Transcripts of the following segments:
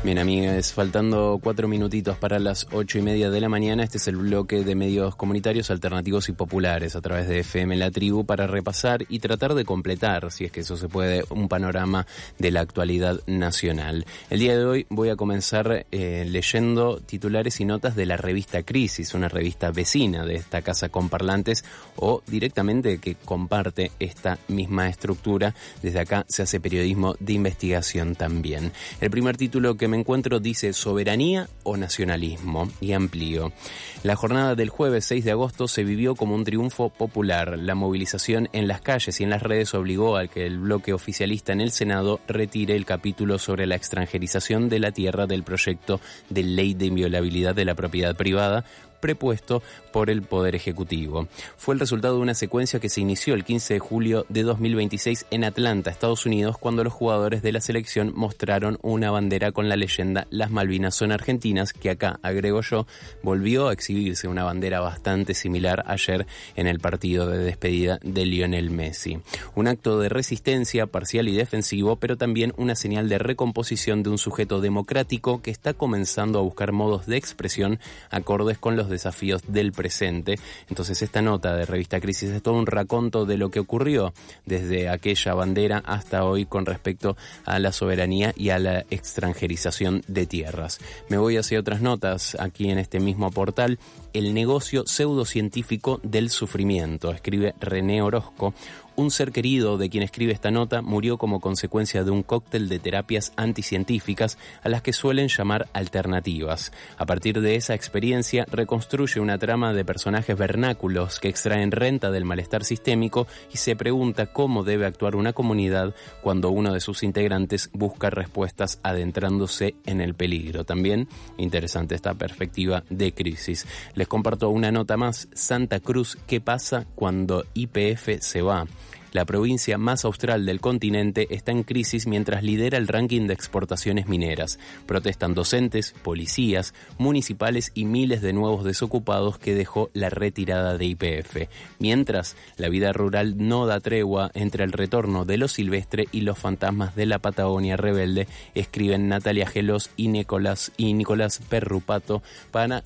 Bien, amigues, faltando 4 minutitos para las 8:30 de la mañana, este es el bloque de medios comunitarios alternativos y populares a través de FM La Tribu para repasar y tratar de completar, si es que eso se puede, un panorama de la actualidad nacional. El día de hoy voy a comenzar leyendo titulares y notas de la revista Crisis, una revista vecina de esta casa con parlantes o directamente que comparte esta misma estructura. Desde acá se hace periodismo de investigación también. El primer título que me encuentro dice soberanía o nacionalismo y amplío. La jornada del jueves 6 de agosto se vivió como un triunfo popular. La movilización en las calles y en las redes obligó a que el bloque oficialista en el Senado retire el capítulo sobre la extranjerización de la tierra del proyecto de ley de inviolabilidad de la propiedad privada prepuesto por el Poder Ejecutivo. Fue el resultado de una secuencia que se inició el 15 de julio de 2026 en Atlanta, Estados Unidos, cuando los jugadores de la selección mostraron una bandera con la leyenda "Las Malvinas son argentinas", que acá, agrego yo, volvió a exhibirse una bandera bastante similar ayer en el partido de despedida de Lionel Messi. Un acto de resistencia parcial y defensivo, pero también una señal de recomposición de un sujeto democrático que está comenzando a buscar modos de expresión acordes con los desafíos del presente. Entonces esta nota de Revista Crisis es todo un raconto de lo que ocurrió desde aquella bandera hasta hoy con respecto a la soberanía y a la extranjerización de tierras. Me voy hacia otras notas aquí en este mismo portal. El negocio pseudocientífico del sufrimiento, escribe René Orozco. Un ser querido de quien escribe esta nota murió como consecuencia de un cóctel de terapias anticientíficas a las que suelen llamar alternativas. A partir de esa experiencia reconstruye una trama de personajes vernáculos que extraen renta del malestar sistémico y se pregunta cómo debe actuar una comunidad cuando uno de sus integrantes busca respuestas adentrándose en el peligro. También interesante esta perspectiva de Crisis. Les comparto una nota más. Santa Cruz, ¿qué pasa cuando YPF se va? La provincia más austral del continente está en crisis mientras lidera el ranking de exportaciones mineras. Protestan docentes, policías, municipales y miles de nuevos desocupados que dejó la retirada de YPF. Mientras, la vida rural no da tregua entre el retorno de lo silvestre y los fantasmas de la Patagonia rebelde, escriben Natalia Gelos y Nicolás Perrupato para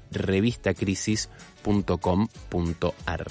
revistacrisis.com.ar.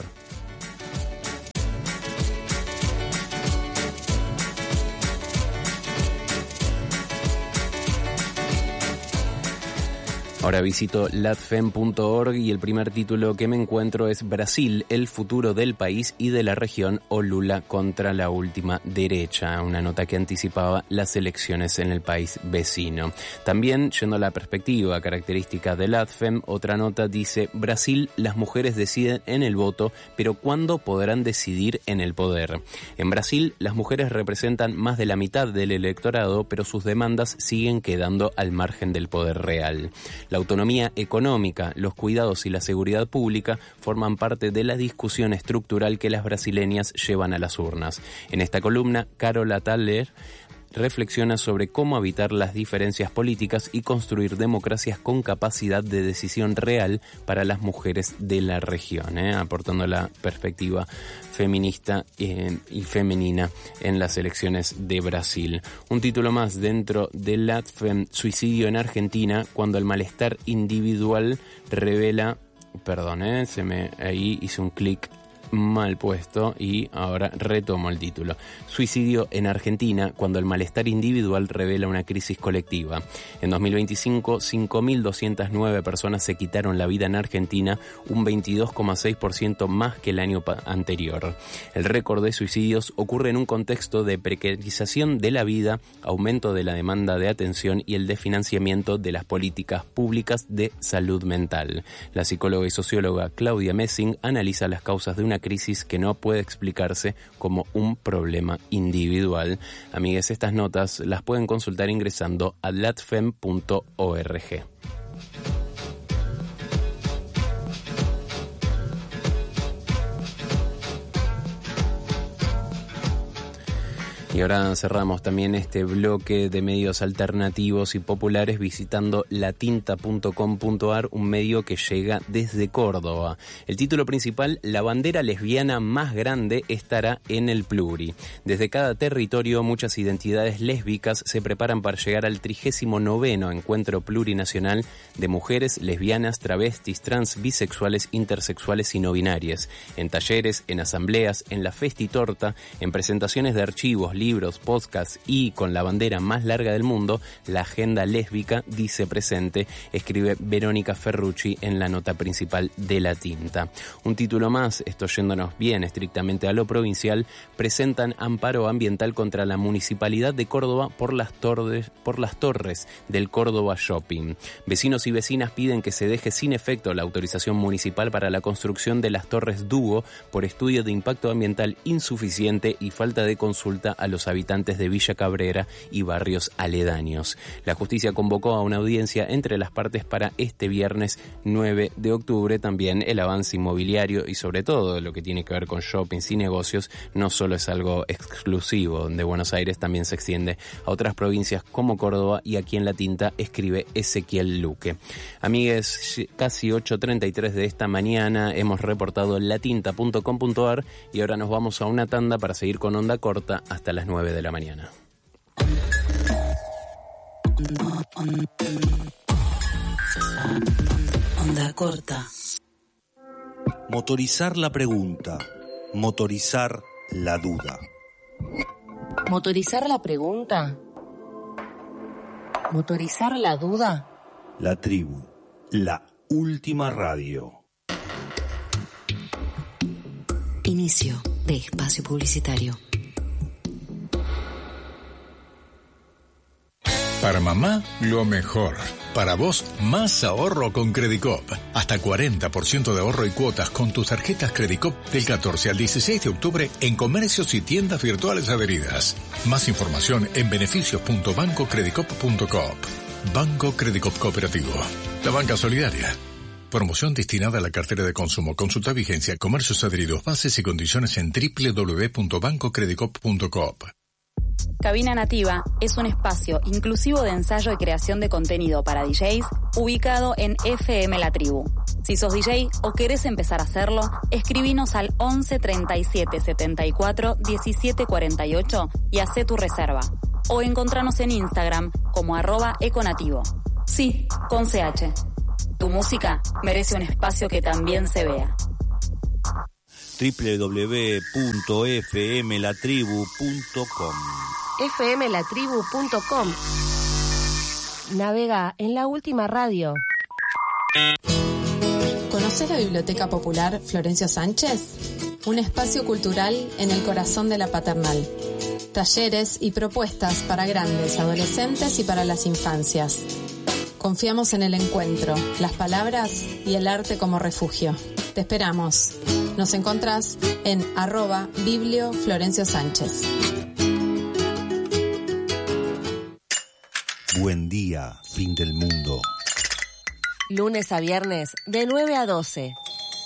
Ahora visito latfem.org y el primer título que me encuentro es Brasil, el futuro del país y de la región, o Lula contra la última derecha, una nota que anticipaba las elecciones en el país vecino. También, yendo a la perspectiva característica de Latfem, otra nota dice Brasil, las mujeres deciden en el voto, pero ¿cuándo podrán decidir en el poder? En Brasil, las mujeres representan más de la mitad del electorado, pero sus demandas siguen quedando al margen del poder real. La autonomía económica, los cuidados y la seguridad pública forman parte de la discusión estructural que las brasileñas llevan a las urnas. En esta columna, Carola Thaler reflexiona sobre cómo evitar las diferencias políticas y construir democracias con capacidad de decisión real para las mujeres de la región, aportando la perspectiva feminista y femenina en las elecciones de Brasil. Un título más dentro de Latfem, suicidio en Argentina, cuando el malestar individual revela... ahí hice un clic mal puesto y ahora retomo el título. Suicidio en Argentina, cuando el malestar individual revela una crisis colectiva. En 2025, 5.209 personas se quitaron la vida en Argentina, un 22,6% más que el año anterior. El récord de suicidios ocurre en un contexto de precarización de la vida, aumento de la demanda de atención y el desfinanciamiento de las políticas públicas de salud mental. La psicóloga y socióloga Claudia Messing analiza las causas de una crisis que no puede explicarse como un problema individual. Amigues, estas notas las pueden consultar ingresando a latfem.org. Y ahora cerramos también este bloque de medios alternativos y populares visitando latinta.com.ar, un medio que llega desde Córdoba. El título principal: la bandera lesbiana más grande estará en el Pluri. Desde cada territorio, muchas identidades lésbicas se preparan para llegar al 39º Encuentro Plurinacional de Mujeres Lesbianas, Travestis, Trans, Bisexuales, Intersexuales y No Binarias. En talleres, en asambleas, en la festitorta, en presentaciones de archivos, libros, podcasts y, con la bandera más larga del mundo, la agenda lésbica dice presente, escribe Verónica Ferrucci en la nota principal de La Tinta. Un título más, esto yéndonos bien estrictamente a lo provincial: presentan amparo ambiental contra la Municipalidad de Córdoba por las torres del Córdoba Shopping. Vecinos y vecinas piden que se deje sin efecto la autorización municipal para la construcción de las torres Dugo por estudio de impacto ambiental insuficiente y falta de consulta a los habitantes de Villa Cabrera y barrios aledaños. La justicia convocó a una audiencia entre las partes para este viernes 9 de octubre. También el avance inmobiliario y sobre todo lo que tiene que ver con shoppings y negocios no solo es algo exclusivo de Buenos Aires, también se extiende a otras provincias como Córdoba, y aquí en La Tinta escribe Ezequiel Luque. Amigues, casi 8:33 de esta mañana hemos reportado latinta.com.ar y ahora nos vamos a una tanda para seguir con Onda Corta hasta las 9 de la mañana. Onda Corta. Motorizar la pregunta, motorizar la duda. Motorizar la pregunta, motorizar la duda. La tribu, la última radio. Inicio de espacio publicitario. Para mamá, lo mejor. Para vos, más ahorro con Credicop. Hasta 40% de ahorro y cuotas con tus tarjetas Credicop del 14 al 16 de octubre en comercios y tiendas virtuales adheridas. Más información en beneficios.bancocredicop.coop. Banco Credicop Cooperativo. La banca solidaria. Promoción destinada a la cartera de consumo. Consulta vigencia, comercios adheridos, bases y condiciones en www.bancocredicop.coop. Cabina Nativa es un espacio inclusivo de ensayo y creación de contenido para DJs ubicado en FM La Tribu. Si sos DJ o querés empezar a hacerlo, escribinos al 11 37 74 17 48 y hacé tu reserva. O encontranos en Instagram como @econativo. Sí, con CH. Tu música merece un espacio que también se vea. www.fmlatribu.com. fmlatribu.com. Navega en la última radio. ¿Conoces la Biblioteca Popular Florencio Sánchez? Un espacio cultural en el corazón de la Paternal. Talleres y propuestas para grandes, adolescentes y para las infancias. Confiamos en el encuentro, las palabras y el arte como refugio. Te esperamos. Nos encontrás en @biblioflorenciosánchez. Buen día, fin del mundo. Lunes a viernes de 9 a 12.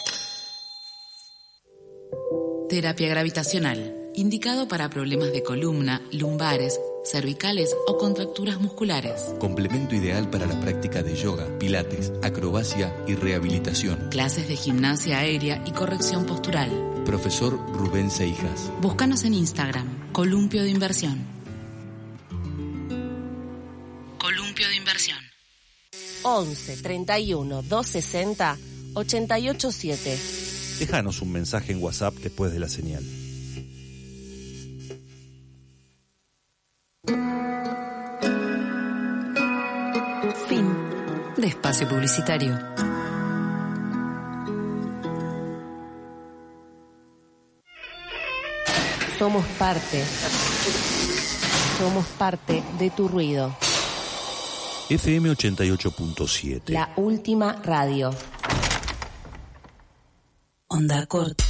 Terapia gravitacional. Indicado para problemas de columna, lumbares, cervicales o contracturas musculares. Complemento ideal para la práctica de yoga, pilates, acrobacia y rehabilitación. Clases de gimnasia aérea y corrección postural. Profesor Rubén Seijas. Búscanos en Instagram, Columpio de Inversión. Columpio de Inversión. 11 31 260 887. Déjanos un mensaje en WhatsApp después de la señal. Fin de espacio publicitario. Somos parte de tu ruido. FM 88.7. La última radio. Onda Corta.